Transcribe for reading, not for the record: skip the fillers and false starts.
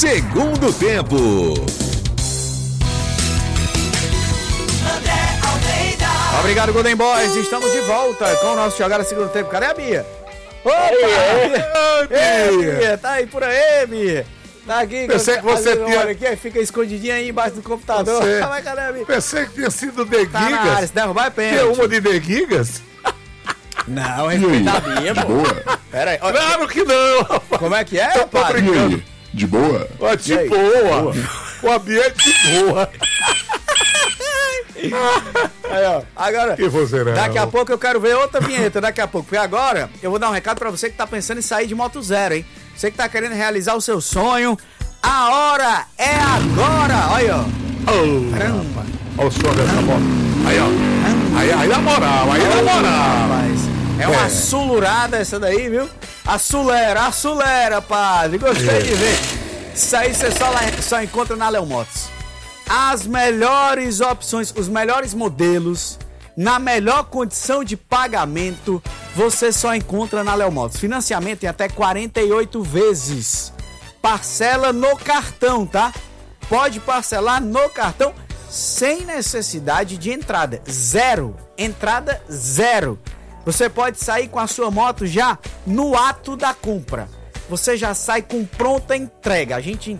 Segundo tempo. Obrigado, Golden Boys. Estamos de volta com o nosso Jogada Segundo Tempo. Cadê a Bia? Opa! Ei, Bia, tá aí por aí, Bia? Tá aqui. Pensei que você tinha... aqui, fica escondidinha aí embaixo do computador. Vai, cadê a Bia? Pensei que tinha sido The Tá na área, Gigas. se derrubar é pênalti. Tem uma de The Gigas? Não, respeita a Bia, pô. Boa. Pera aí. Ó, Claro que não, rapaz. como é que é, Eu tô rapaz? E aí? De boa? Ó, de E aí? boa. O ambiente de boa. Aí, ó. Agora, Que você não. daqui a pouco eu quero ver outra vinheta, daqui a pouco. Porque agora eu vou dar um recado pra você que tá pensando em sair de Moto Zero, hein? Você que tá querendo realizar o seu sonho, a hora é agora! Olha, ó. Caramba. Olha o som dessa moto. Aí, ó. Aí na moral, aí na moral. Rapaz, é uma sulurada essa daí, viu? Acelera, padre. Gostei de ver. Isso aí você só encontra na Léo Motos. As melhores opções, os melhores modelos, na melhor condição de pagamento, você só encontra na Léo Motos. Financiamento em até 48 vezes. Parcela no cartão, tá? Pode parcelar no cartão sem necessidade de entrada. Zero. Entrada zero. Você pode sair com a sua moto já no ato da compra. Você já sai com pronta entrega. A gente